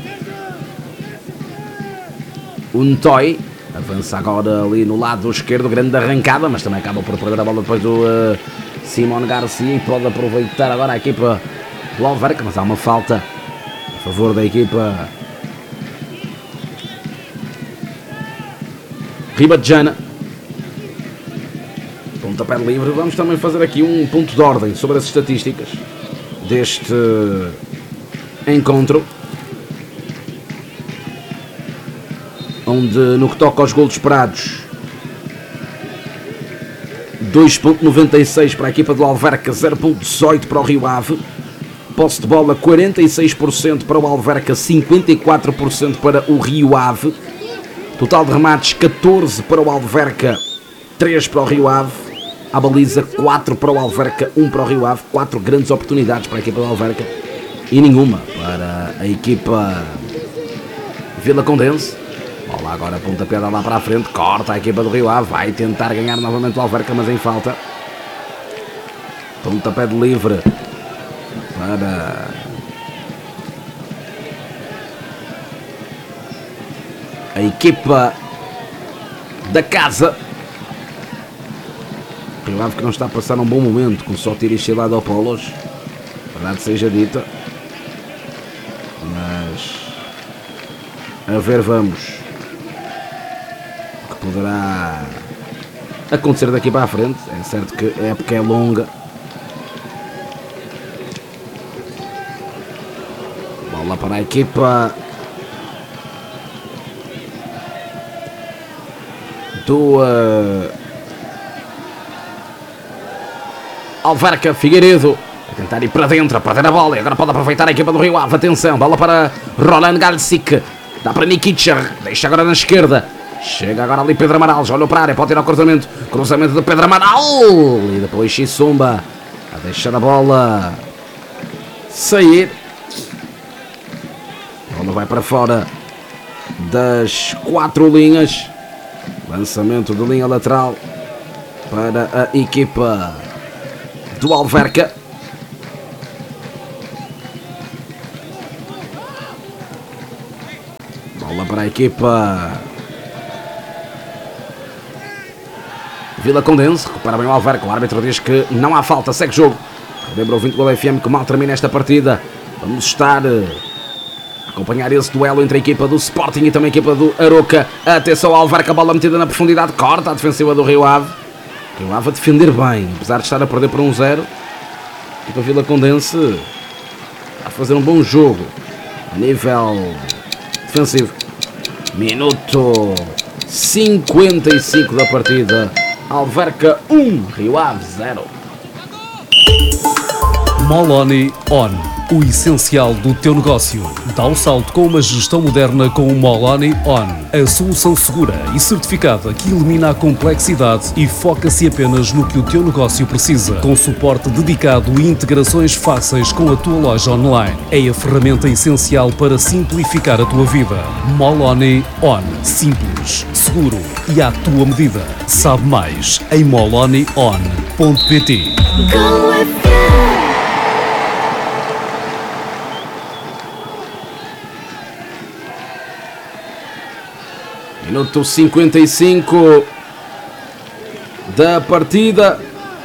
o Ntoy. Avança agora ali no lado esquerdo, grande arrancada, mas também acaba por perder a bola depois do Simón Garcia e pode aproveitar agora a equipa do Alverca, mas há uma falta a favor da equipa ribadejana. Pontapé livre. Vamos também fazer aqui um ponto de ordem sobre as estatísticas deste encontro, onde no que toca aos golos esperados 2.96 para a equipa do Alverca, 0.18 para o Rio Ave. Posse de bola 46% para o Alverca, 54% para o Rio Ave. Total de remates 14 para o Alverca, 3 para o Rio Ave. A baliza 4 para o Alverca, 1 para o Rio Ave. 4 grandes oportunidades para a equipa do Alverca e nenhuma para a equipa Vilacondense. Bola agora pontapeada lá para a frente, corta a equipa do Rio Ave, vai tentar ganhar novamente o Alverca, mas em falta. Pontapé de livre para a equipa da casa. O Rio Ave que não está a passar um bom momento, com só tiro e chilado ao Polos, verdade seja dita, mas a ver vamos poderá acontecer daqui para a frente. É certo que a época é longa. Bola para a equipa do Alverca. Figueiredo a tentar ir para dentro, a perder a bola, e agora pode aproveitar a equipa do Rio Ave. Atenção, bola para Roland Galsic, dá para Nikica, deixa agora na esquerda. Chega agora ali Pedro Amaral, já olhou para a área, pode tirar o cruzamento. Cruzamento de Pedro Amaral. E depois Xissumba a deixar a bola sair. A bola vai para fora das 4 linhas. Lançamento de linha lateral para a equipa do Alverca. Bola para a equipa Vila Condense. Recupera bem o Alverca. O árbitro diz que não há falta. Segue jogo. Lembra o 20 Gol FM que mal termina esta partida. Vamos estar a acompanhar esse duelo entre a equipa do Sporting e também a equipa do Aroca. Atenção ao Alverca. Bola metida na profundidade. Corta a defensiva do Rio Ave. Rio Ave a defender bem. Apesar de estar a perder por 1-0. A equipa Vila Condense a fazer um bom jogo a nível defensivo. Minuto 55 da partida. Alverca 1, Rio Ave 0. Moloni On. O essencial do teu negócio. Dá um salto com uma gestão moderna com o Moloni On. A solução segura e certificada que elimina a complexidade e foca-se apenas no que o teu negócio precisa. Com suporte dedicado e integrações fáceis com a tua loja online. É a ferramenta essencial para simplificar a tua vida. Moloni On. Simples, seguro e à tua medida. Sabe mais em molonion.pt. Minuto 55 da partida.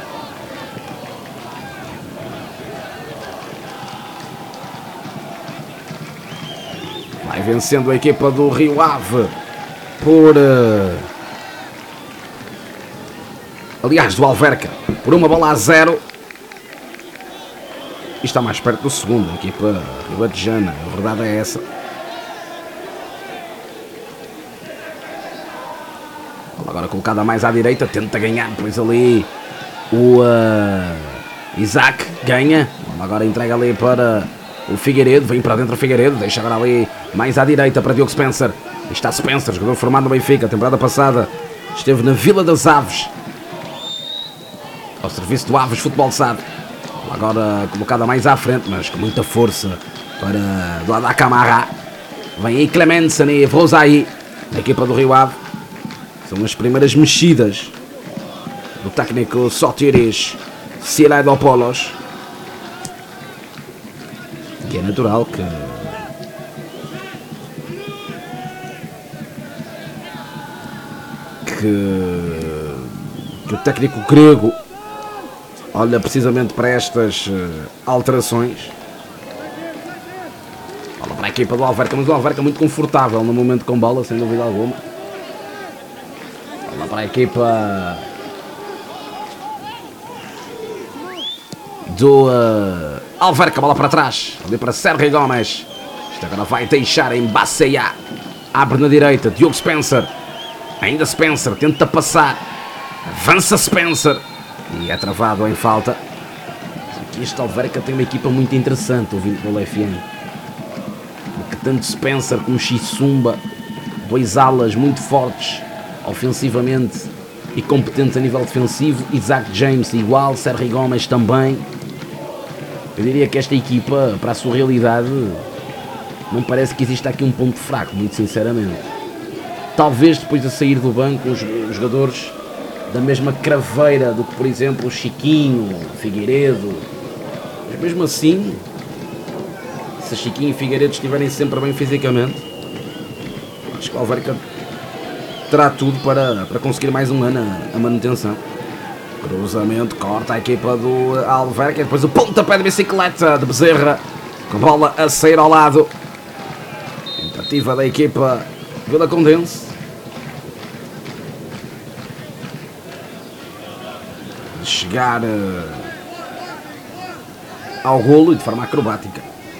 Vai vencendo a equipa do Rio Ave por... aliás, do Alverca, por 1-0. E está mais perto do segundo, a equipa ribadejana. A verdade é essa. Agora colocada mais à direita, tenta ganhar, pois ali o Isaac ganha. Agora entrega ali para o Figueiredo, vem para dentro o Figueiredo, deixa agora ali mais à direita para Diogo Spencer. E está Spencer, jogador formado no Benfica, a temporada passada esteve na Vila das Aves, ao serviço do Aves Futebol SAD. Agora colocada mais à frente, mas com muita força para do lado da Camarra. Vem aí Clemenson e Vrosaí, da equipa do Rio Ave. São as primeiras mexidas do técnico Sotiris Silaidopoulos, que é natural que o técnico grego olha precisamente para estas alterações. Olha para a equipa do Alverca, mas o Alverca muito confortável no momento com bola, sem dúvida alguma. Para a equipa do Alverca, bola para trás, ali para Sérgio Gomes. Isto agora vai deixar em Baceia. Abre na direita, Diogo Spencer. Ainda Spencer, tenta passar. Avança Spencer. E é travado em falta. Este Alverca tem uma equipa muito interessante, o 20 Gol FM. Porque tanto Spencer como Xisumba, dois alas muito fortes ofensivamente e competentes a nível defensivo. Isaac James igual, Sérgio Gomes também. Eu diria que esta equipa, para a sua realidade, não parece que exista aqui um ponto fraco, muito sinceramente. Talvez depois de sair do banco os jogadores da mesma craveira do que, por exemplo, o Chiquinho, o Figueiredo. Mas mesmo assim, se Chiquinho e Figueiredo estiverem sempre bem fisicamente, acho que o Alverca terá tudo para conseguir mais um ano a manutenção. Cruzamento, corta a equipa do Alverca. E depois o pontapé de bicicleta de Bezerra, com a bola a sair ao lado. Tentativa da equipa Vila Condense. De chegar ao golo e de forma acrobática.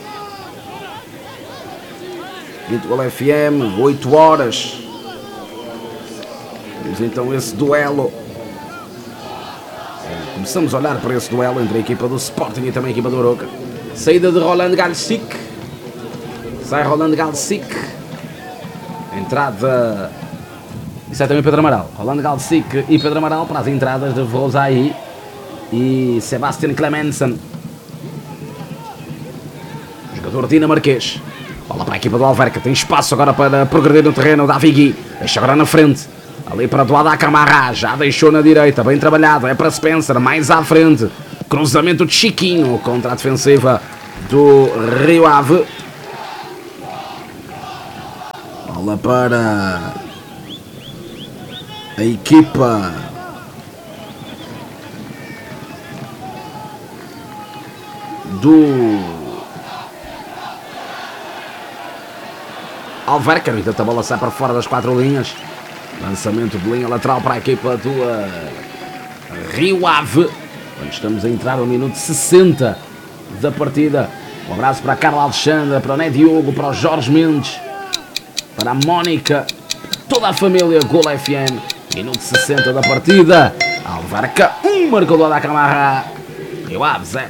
20 Gol FM, 8 horas. Temos então esse duelo. Começamos a olhar para esse duelo entre a equipa do Sporting e também a equipa do Aroca. Saída de Roland Galsic. Sai Roland Galsic. Entrada. E sai também Pedro Amaral. Roland Galsic e Pedro Amaral para as entradas de Vrosaí e Sebastian Clemenson, jogador dinamarquês. Bola para a equipa do Alverca. Tem espaço agora para progredir no terreno. Davi Gui. Deixa agora na frente. Ali para Douada Camarra, já deixou na direita, bem trabalhado, é para Spencer, mais à frente, Cruzamento de Chiquinho contra a defensiva do Rio Ave. Bola para a equipa do Alverca. No entanto, a bola sai para fora das 4 linhas. Lançamento de linha lateral para a equipa do Rio Ave. Quando estamos a entrar no minuto 60 da partida. Um abraço para a Carla Alexandra, para o Né Diogo, para o Jorge Mendes, para a Mónica, toda a família Gol FM. Minuto 60 da partida. Alverca 1, marcador da Camarra. Rio Ave 0.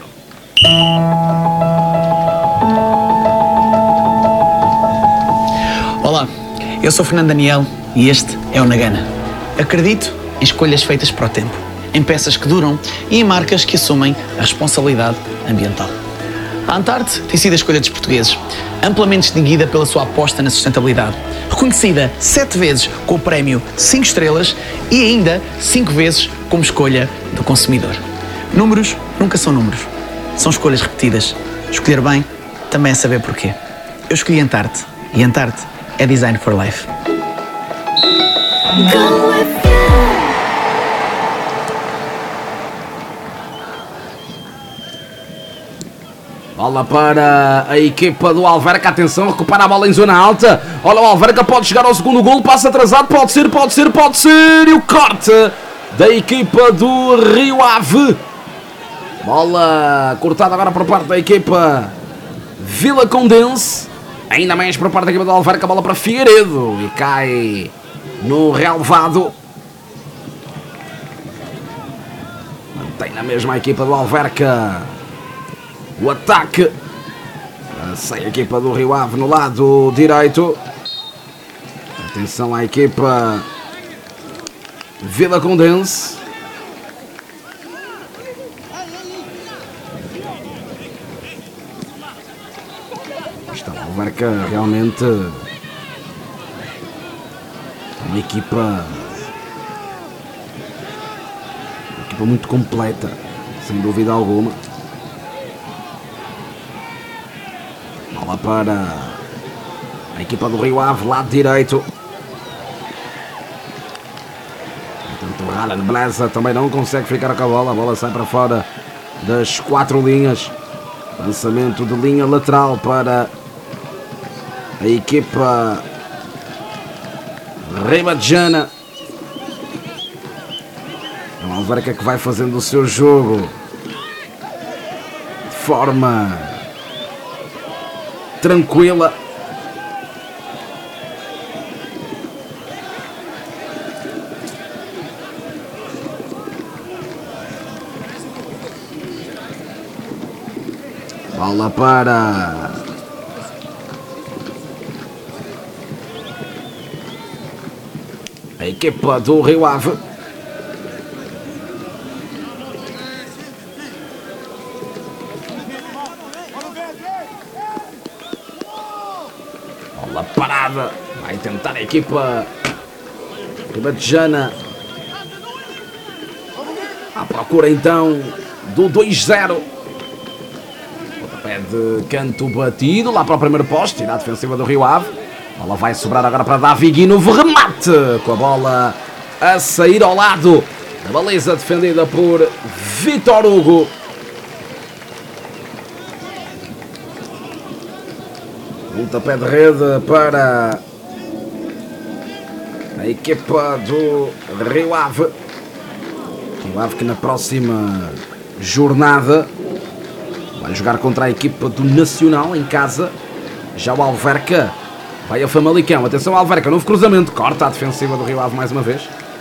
Olá, eu sou Fernando Daniel e este é o Nagana. Acredito em escolhas feitas para o tempo, em peças que duram e em marcas que assumem a responsabilidade ambiental. A Antarte tem sido a escolha dos portugueses, amplamente distinguida pela sua aposta na sustentabilidade, reconhecida 7 vezes com o prémio 5 estrelas e ainda 5 vezes como escolha do consumidor. Números nunca são números, são escolhas repetidas. Escolher bem também é saber porquê. Eu escolhi Antarte e Antarte é Design for Life. Bola para a equipa do Alverca. Atenção, recupera a bola em zona alta. Olha, o Alverca pode chegar ao segundo golo. Passa atrasado, pode ser. E o corte da equipa do Rio Ave. Bola cortada agora por parte da equipa Vila Condense. Ainda mais por parte da equipa do Alverca. Bola para Figueiredo e cai no relvado. Mantém na mesma equipa do Alverca o ataque. Sai a equipa do Rio Ave no lado direito. Atenção à equipa Vila Condense. Está o Alverca realmente uma equipa muito completa, sem dúvida alguma. Bola para a equipa do Rio Ave, lado direito. Portanto, o Alan Blesa também não consegue ficar com a bola sai para fora das 4 linhas. Lançamento de linha lateral para a equipa Ribadjana. É um Alverca que vai fazendo o seu jogo de forma tranquila. Bola para a equipa do Rio Ave. Bola parada. Vai tentar a equipa Ribadjana. À procura então do 2-0. Pé de canto batido lá para o primeiro poste. Tira a defensiva do Rio Ave. A bola vai sobrar agora para Davi Gui. Novo remate. Com a bola a sair ao lado da baliza defendida por Vitor Hugo. Pontapé de rede para a equipa do Rio Ave. Rio Ave que na próxima jornada vai jogar contra a equipa do Nacional em casa. Já o Alverca vai a Famalicão. Atenção, Alverca, novo cruzamento. Corta a defensiva do Rio Ave mais uma vez.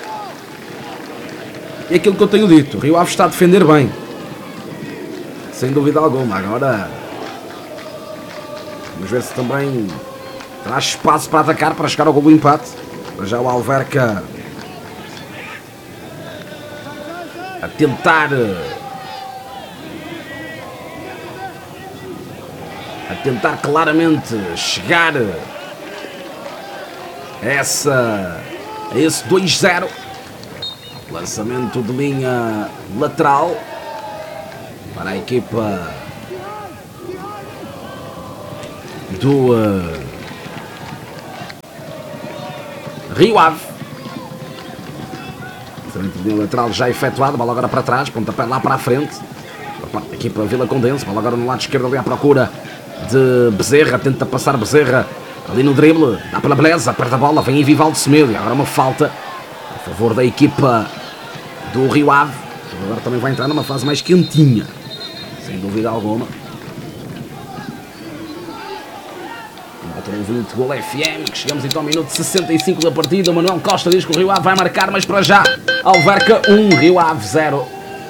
E aquilo que eu tenho dito, o Rio Ave está a defender bem, sem dúvida alguma. Agora vamos ver se também traz espaço para atacar, para chegar ao gol do empate. Já o Alverca a tentar claramente chegar a esse 2-0. Lançamento de linha lateral. para a equipa do Rio Ave. O lateral já efetuado, bola agora para trás, pontapé lá para a frente. A equipa Vila Condense, bola agora no lado esquerdo ali à procura de Bezerra, tenta passar Bezerra ali no drible, dá pela beleza, aperta a bola, vem em Vivaldo Semedo e agora uma falta a favor da equipa do Rio Ave. Agora também vai entrar numa fase mais quentinha, sem dúvida alguma. Outro ouvinte, Gol FM, que chegamos então ao minuto 65 da partida. O Manuel Costa diz que o Rio Ave vai marcar, mas para já, Alverca 1, Rio Ave 0.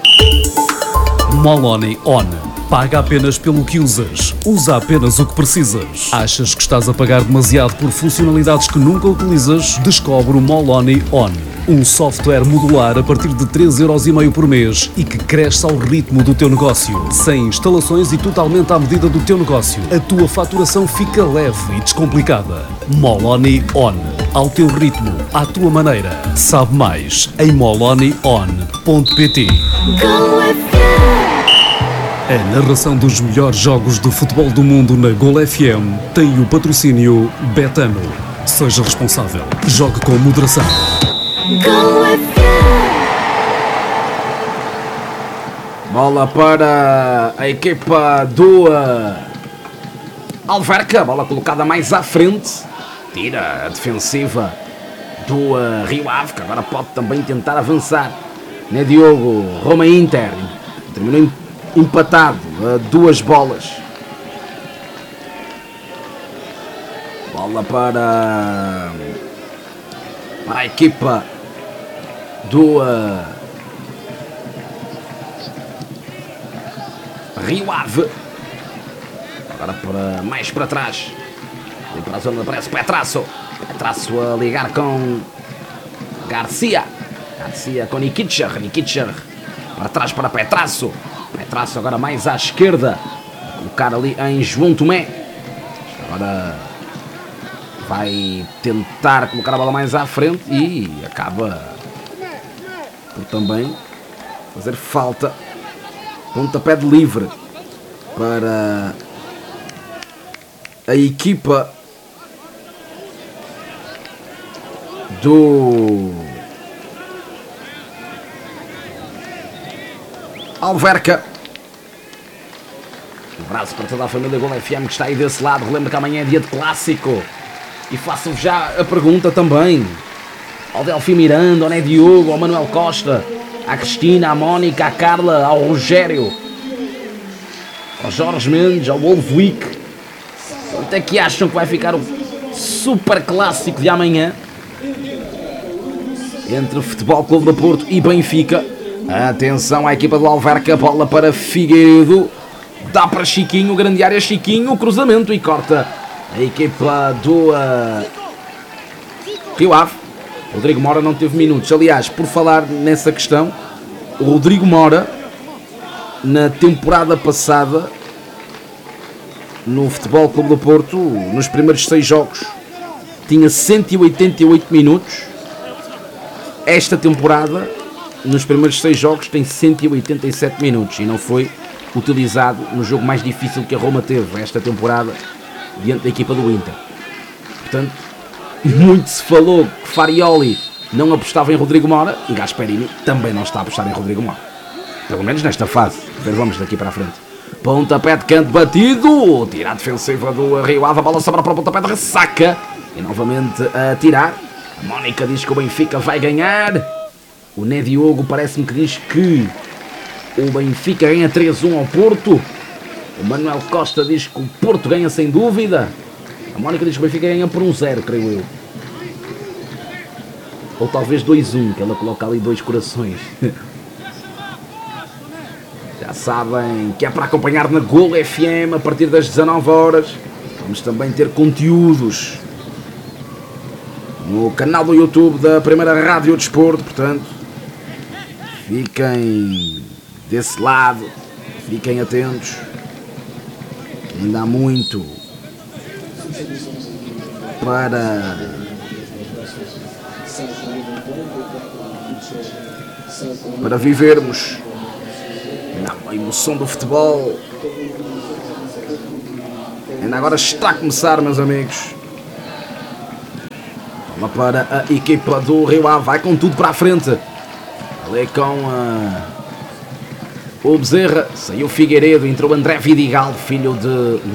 Moloni On. Paga apenas pelo que usas. Usa apenas o que precisas. Achas que estás a pagar demasiado por funcionalidades que nunca utilizas? Descobre o Moloni On. Um software modular a partir de 3,5€ por mês e que cresce ao ritmo do teu negócio. Sem instalações e totalmente à medida do teu negócio. A tua faturação fica leve e descomplicada. Moloni On. Ao teu ritmo, à tua maneira. Sabe mais em molonion.pt. A narração dos melhores jogos de futebol do mundo na Gol FM tem o patrocínio Betano. Seja responsável. Jogue com moderação. Bola para a equipa do Alverca. Bola colocada mais à frente. Tira a defensiva do Rio Ave, que agora pode também tentar avançar. Né, Diogo? Roma Inter. Terminou empatado a 2 bolas. Bola para a equipa do Rio Ave. Agora mais para trás. Ali para a zona aparece Petrasso. Petrasso a ligar com Garcia. Garcia com Nikitcher. Nikitcher para trás para Petrasso. Petrasso agora mais à esquerda. Colocar ali em João Tomé. Agora vai tentar colocar a bola mais à frente e acaba por também fazer falta. Pontapé de livre para a equipa do Alverca. Um abraço para toda a família Gol FM que está aí desse lado. Relembro que amanhã é dia de clássico. E faço-vos já a pergunta também ao Delfim Miranda, ao Né Diogo, ao Manuel Costa, à Cristina, à Mónica, à Carla, ao Rogério, ao Jorge Mendes, ao Wolfwick. Quanto é que acham que vai ficar o super clássico de amanhã entre o Futebol Clube do Porto e Benfica? Atenção à equipa do Alverca, bola para Figueiredo, dá para Chiquinho, grande área Chiquinho, cruzamento e corta a equipa do Rio Ave. Rodrigo Mora não teve minutos. Aliás, por falar nessa questão, o Rodrigo Mora, na temporada passada, no Futebol Clube do Porto, nos primeiros 6 jogos, tinha 188 minutos. Esta temporada, nos primeiros 6 jogos, tem 187 minutos e não foi utilizado no jogo mais difícil que a Roma teve esta temporada, diante da equipa do Inter. Portanto, muito se falou que Farioli não apostava em Rodrigo Mora e Gasperini também não está a apostar em Rodrigo Mora. Pelo menos nesta fase. Vamos daqui para a frente. Pontapé de canto batido. Tira a defensiva do Rio Ave. A bola sobra para o pontapé de ressaca. E novamente a tirar. A Mónica diz que o Benfica vai ganhar. O Né Diogo parece-me que diz que o Benfica ganha 3-1 ao Porto. O Manuel Costa diz que o Porto ganha sem dúvida. A Mónica diz que o Benfica ganha por 1-0, creio eu. Ou talvez 2-1, que ela coloca ali 2 corações. Já sabem que é para acompanhar na Gol FM a partir das 19 horas. Vamos também ter conteúdos no canal do YouTube da Primeira Rádio Desporto. Portanto, fiquem desse lado, fiquem atentos. Ainda há muito para vivermos. Não, A emoção do futebol ainda agora está a começar, meus amigos. Uma para a equipa do Rio Ave, vai com tudo para a frente. Ali com o Bezerra, saiu Figueiredo, entrou André Vidigal, filho de